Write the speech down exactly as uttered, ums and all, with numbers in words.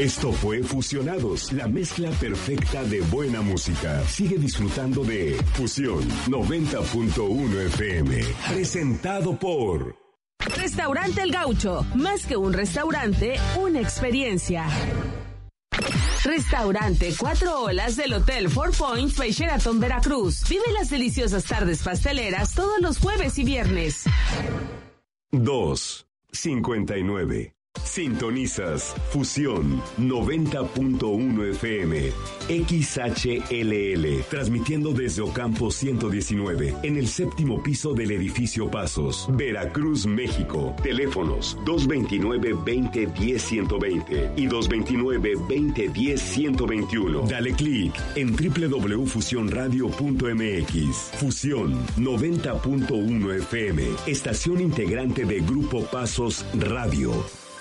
Esto fue Fusionados, la mezcla perfecta de buena música. Sigue disfrutando de Fusión noventa punto uno F M. Presentado por Restaurante El Gaucho. Más que un restaurante, una experiencia. Restaurante Cuatro Olas del Hotel Four Points by Sheraton Veracruz. Vive las deliciosas tardes pasteleras todos los jueves y viernes. dos cincuenta y nueve. Sintonizas Fusión noventa punto uno F M, X H L L, transmitiendo desde Ocampo ciento diecinueve, en el séptimo piso del edificio Pasos, Veracruz, México. Teléfonos dos veintinueve, veinte, diez, ciento veinte y dos veintinueve, veinte, diez, ciento veintiuno. Dale clic en doble u doble u doble u punto fusión radio punto m x. Fusión noventa punto uno F M, estación integrante de Grupo Pasos Radio.